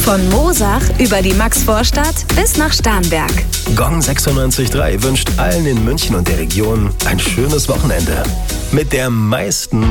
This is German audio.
Von Moosach über die Maxvorstadt bis nach Starnberg. Gong 96.3 wünscht allen in München und der Region ein schönes Wochenende. Mit der meisten